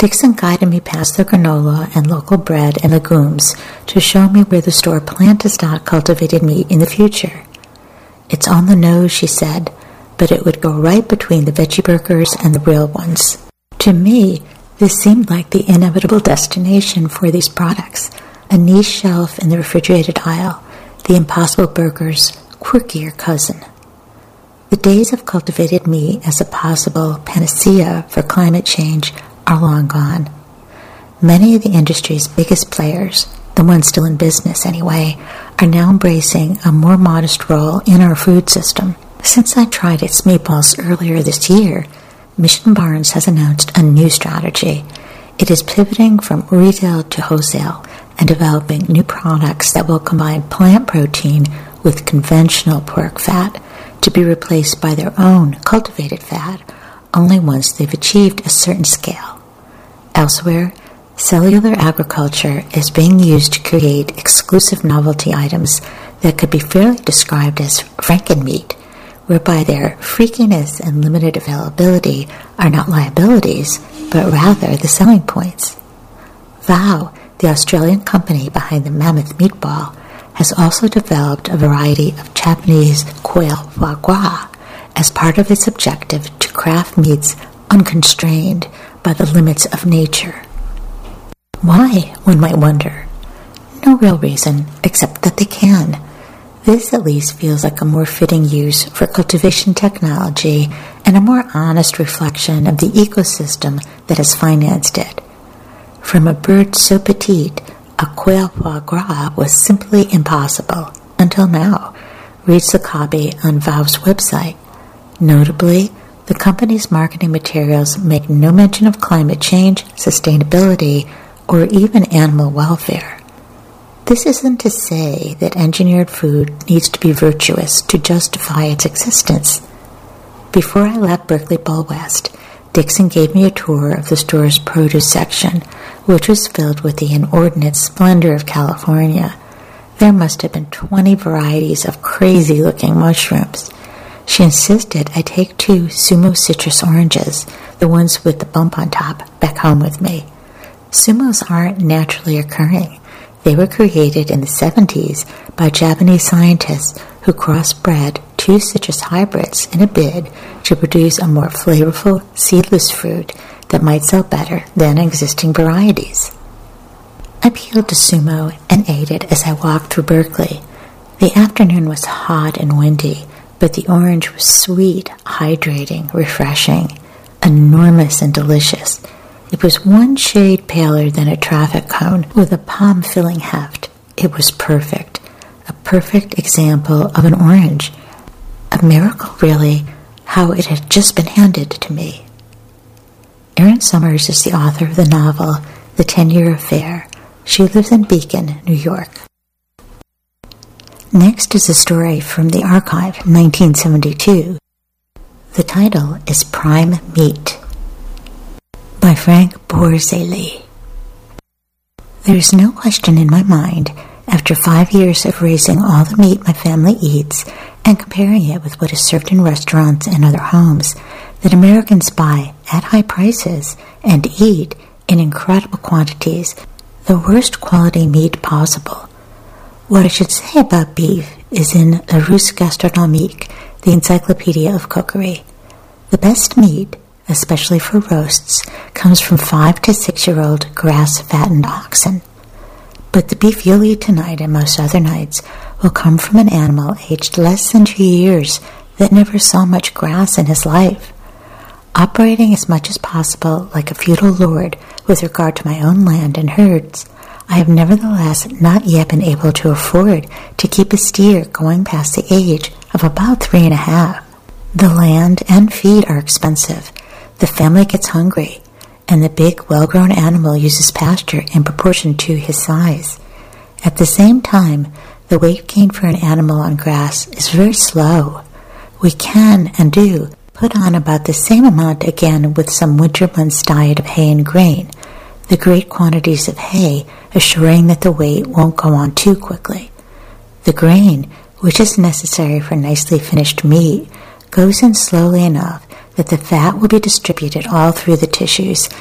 Dixon guided me past the granola and local bread and legumes to show me where the store planned to stock cultivated meat in the future. It's on the nose, she said, but it would go right between the veggie burgers and the real ones. To me, this seemed like the inevitable destination for these products, a niche shelf in the refrigerated aisle, the Impossible Burger's quirkier cousin. The days of cultivated meat as a possible panacea for climate change are long gone. Many of the industry's biggest players, the ones still in business anyway, are now embracing a more modest role in our food system. Since I tried its meatballs earlier this year, Mission Barns has announced a new strategy. It is pivoting from retail to wholesale and developing new products that will combine plant protein with conventional pork fat to be replaced by their own cultivated fat only once they've achieved a certain scale. Elsewhere, cellular agriculture is being used to create exclusive novelty items that could be fairly described as Frankenmeat, whereby their freakiness and limited availability are not liabilities, but rather the selling points. Vow, the Australian company behind the Mammoth meatball, has also developed a variety of Japanese quail foie gras as part of its objective to craft meats unconstrained by the limits of nature. Why, one might wonder? No real reason, except that they can. This at least feels like a more fitting use for cultivation technology and a more honest reflection of the ecosystem that has financed it. From a bird so petite, a quail foie gras was simply impossible, until now, reads the copy on Vow's website. Notably, the company's marketing materials make no mention of climate change, sustainability, or even animal welfare. This isn't to say that engineered food needs to be virtuous to justify its existence. Before I left Berkeley Bowl West, Dixon gave me a tour of the store's produce section, which was filled with the inordinate splendor of California. There must have been 20 varieties of crazy-looking mushrooms. She insisted I take 2 Sumo citrus oranges, the ones with the bump on top, back home with me. Sumos aren't naturally occurring. They were created in the 70s by Japanese scientists who crossbred 2 citrus hybrids in a bid to produce a more flavorful, seedless fruit that might sell better than existing varieties. I peeled a Sumo and ate it as I walked through Berkeley. The afternoon was hot and windy, but the orange was sweet, hydrating, refreshing, enormous and delicious. It was 1 shade paler than a traffic cone with a palm-filling heft. It was perfect. A perfect example of an orange. A miracle, really, how it had just been handed to me. Erin Summers is the author of the novel The 10-Year Affair. She lives in Beacon, New York. Next is a story from the archive, 1972. The title is Prime Meat, by Frank Borzilli. There is no question in my mind, after 5 years of raising all the meat my family eats and comparing it with what is served in restaurants and other homes, that Americans buy at high prices and eat in incredible quantities the worst quality meat possible. What I should say about beef is in La Russe Gastronomique, the Encyclopedia of Cookery. The best meat, especially for roasts, comes from 5 to 6-year-old grass-fattened oxen. But the beef you'll eat tonight and most other nights will come from an animal aged less than 2 years that never saw much grass in his life. Operating as much as possible like a feudal lord with regard to my own land and herds, I have nevertheless not yet been able to afford to keep a steer going past the age of about 3.5. The land and feed are expensive. The family gets hungry, and the big, well-grown animal uses pasture in proportion to his size. At the same time, the weight gain for an animal on grass is very slow. We can, and do, put on about the same amount again with some winter months' diet of hay and grain, the great quantities of hay assuring that the weight won't go on too quickly. The grain, which is necessary for nicely finished meat, goes in slowly enough that the fat will be distributed all through the tissues